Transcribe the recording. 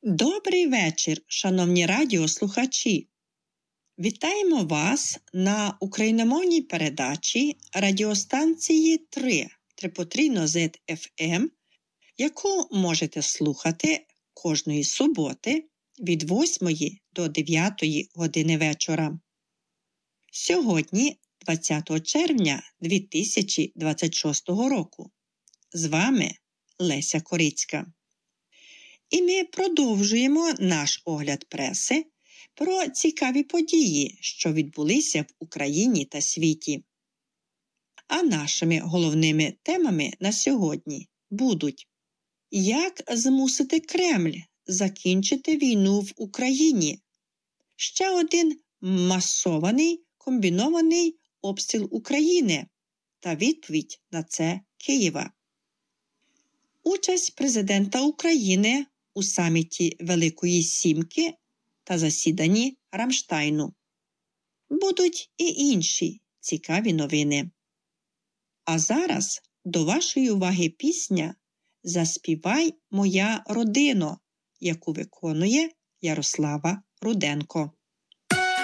Добрий вечір, шановні радіослухачі! Вітаємо вас на україномовній передачі радіостанції 3 Трипотрійно-Зет ФМ, яку можете слухати кожної суботи від 8 до 9 години вечора. Сьогодні, 20 червня 2026 року, з вами Леся Корицька. І ми продовжуємо наш огляд преси про цікаві події, що відбулися в Україні та світі. А нашими головними темами на сьогодні будуть: як змусити Кремль закінчити війну в Україні, ще один масований комбінований обстріл України та відповідь на це Києва, участь президента України у саміті Великої Сімки та засіданні Рамштайну. Будуть і інші цікаві новини. А зараз до вашої уваги пісня «Заспівай, моя родино», яку виконує Ярослава Руденко.